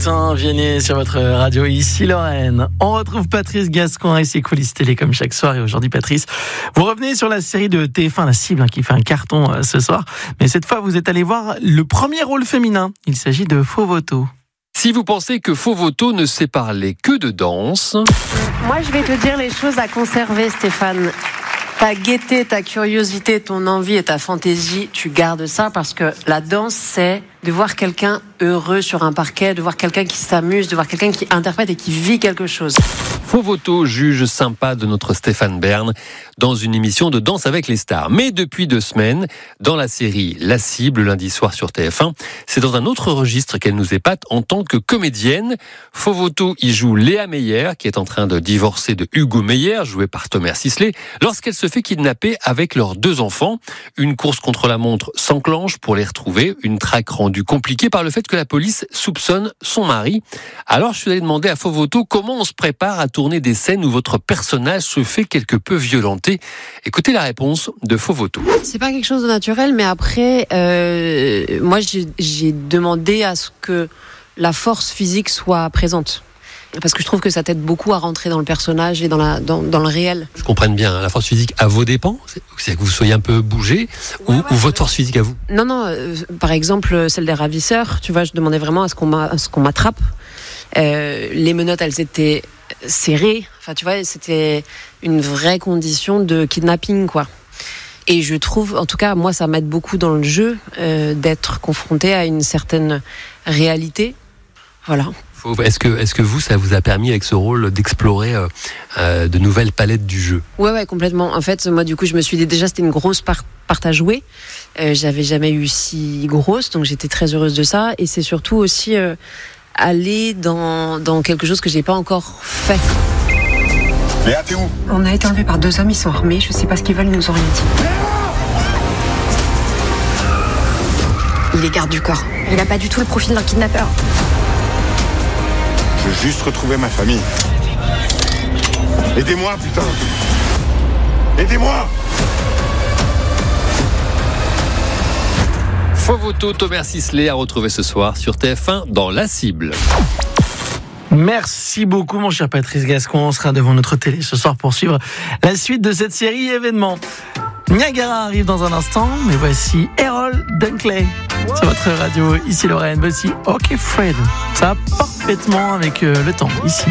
matin, Vianney sur votre radio, ici Lorraine. On retrouve Patrice Gascon et ses coulisses télé comme chaque soir. Et aujourd'hui, Patrice, vous revenez sur la série de TF1 La Cible qui fait un carton ce soir. Mais cette fois, vous êtes allé voir le premier rôle féminin. Il s'agit de Faux Voto. Si vous pensez que Faux Voto ne sait parler que de danse... Moi, je vais te dire les choses à conserver, Stéphane. Ta gaieté, ta curiosité, ton envie et ta fantaisie, tu gardes ça parce que la danse, c'est de voir quelqu'un heureux sur un parquet, de voir quelqu'un qui s'amuse, de voir quelqu'un qui interprète et qui vit quelque chose. Faux Voto, juge sympa de notre Stéphane Bern dans une émission de Danse avec les stars. Mais depuis 2 semaines, dans la série La Cible, lundi soir sur TF1, c'est dans un autre registre qu'elle nous épate en tant que comédienne. Faux Voto y joue Léa Meyer, qui est en train de divorcer de Hugo Meyer, joué par Thomas Sisley, lorsqu'elle se fait kidnapper avec leurs 2 enfants. Une course contre la montre s'enclenche pour les retrouver, une traque rendue compliquée par le fait que la police soupçonne son mari. Alors je suis allé demander à Faux Voto comment on se prépare à tourner des scènes où votre personnage se fait quelque peu violenter. Écoutez la réponse de Faux Voto. C'est pas quelque chose de naturel, mais après, moi j'ai demandé à ce que la force physique soit présente. Parce que je trouve que ça t'aide beaucoup à rentrer dans le personnage et dans le réel. Je comprends bien, la force physique à vos dépens, c'est que vous soyez un peu bougé, ou votre force physique à vous? Non, par exemple, celle des ravisseurs, tu vois, je demandais vraiment à ce qu'on m'attrape. Les menottes, elles étaient serrées. Enfin, tu vois, c'était une vraie condition de kidnapping, quoi. Et je trouve, en tout cas, moi, ça m'aide beaucoup dans le jeu d'être confronté à une certaine réalité. Voilà. Est-ce que vous, ça vous a permis avec ce rôle d'explorer de nouvelles palettes du jeu? Ouais, complètement. En fait, moi, du coup, je me suis dit déjà, c'était une grosse part à jouer. J'avais jamais eu si grosse, donc j'étais très heureuse de ça. Et c'est surtout aussi aller dans quelque chose que j'ai pas encore fait. Léa, t'es où? On a été enlevés par 2 hommes, ils sont armés, je sais pas ce qu'ils veulent, ils nous ont rien dit. Il est garde du corps. Il a pas du tout le profil d'un kidnappeur. Je veux juste retrouver ma famille. Aidez-moi, putain! Aidez-moi! Faux Voto, Thomas Sisley à retrouver ce soir sur TF1 dans La Cible. Merci beaucoup, mon cher Patrice Gascon. On sera devant notre télé ce soir pour suivre la suite de cette série événement. Niagara arrive dans un instant, mais voici Errol Dunkley sur votre radio, ici Lorraine. Voici OK Fred. Ça va parfaitement avec le temps, ici.